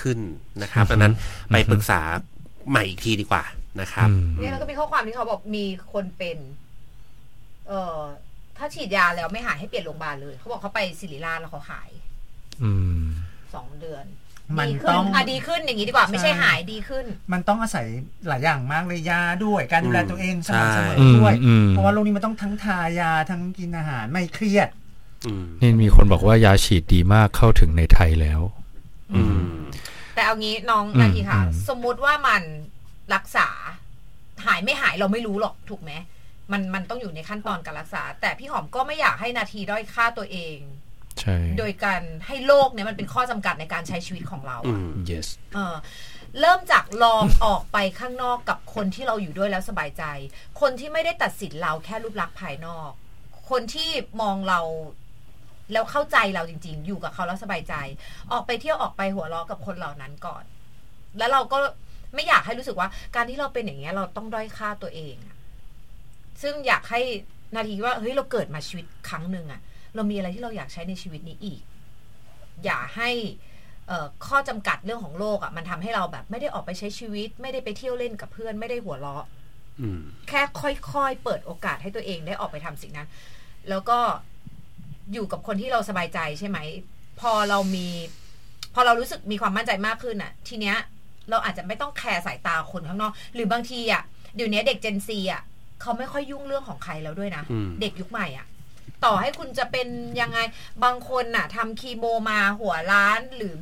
ขึ้นนะครับดังนั้นไปปรึกษาใหม่อีกทีดีกว่านะครับเนี่ยแล้วก็มีข้อความที่เขาบอกมีคนเป็นถ้าฉีดยาแล้วไม่หายให้เปลี่ยนโรงพยาบาลเลยเขาบอกเขาไปศิริราชแล้วเขาหาย2 เดือนมันดีขึ้นดีขึ้นอย่างนี้ดีกว่าไม่ใช่หายดีขึ้นมันต้องอาศัยหลายอย่างมากเลยยาด้วยการดูแลตัวเองสม่ำเสมอด้วยเพราะว่าโรคนี้มันต้องทั้งทายาทั้งกินอาหารไม่เครียดนี่มีคนบอกว่ายาฉีดดีมากเข้าถึงในไทยแล้วแต่เอางี้น้องนาทีค่ะสมมุติว่ามันรักษาหายไม่หายเราไม่รู้หรอกถูกไหมมันต้องอยู่ในขั้นตอนการรักษาแต่พี่หอมก็ไม่อยากให้นาทีด้อยค่าตัวเองใช่โดยการให้โลกเนี่ยมันเป็นข้อจำกัดในการใช้ชีวิตของเรา yes เริ่มจากลองออกไปข้างนอกกับคนที่เราอยู่ด้วยแล้วสบายใจคนที่ไม่ได้ตัดสินเราแค่รูปลักษณ์ภายนอกคนที่มองเราแล้วเข้าใจเราจริงๆอยู่กับเขาแล้วสบายใจออกไปเที่ยวออกไปหัวเราะกับคนเหล่านั้นก่อนแล้วเราก็ไม่อยากให้รู้สึกว่าการที่เราเป็นอย่างเงี้ยเราต้องด้อยค่าตัวเองซึ่งอยากให้นาทีว่าเฮ้ยเราเกิดมาชีวิตครั้งนึงอะเรามีอะไรที่เราอยากใช้ในชีวิตนี้อีกอย่าให้ข้อจำกัดเรื่องของโลกอ่ะมันทำให้เราแบบไม่ได้ออกไปใช้ชีวิตไม่ได้ไปเที่ยวเล่นกับเพื่อนไม่ได้หัวเราะแค่ค่อยๆเปิดโอกาสให้ตัวเองได้ออกไปทำสิ่งนั้นแล้วก็อยู่กับคนที่เราสบายใจใช่ไหมพอเรารู้สึกมีความมั่นใจมากขึ้นอ่ะทีเนี้ยเราอาจจะไม่ต้องแคร์สายตาคนข้างนอกหรือบางทีอ่ะเดี๋ยวนี้เด็ก Gen Z อ่ะเขาไม่ค่อยยุ่งเรื่องของใครแล้วด้วยนะเด็กยุคใหม่อ่ะต่อให้คุณจะเป็นยังไงบางคนน่ะทำคีโมมาหัวล้านหรือ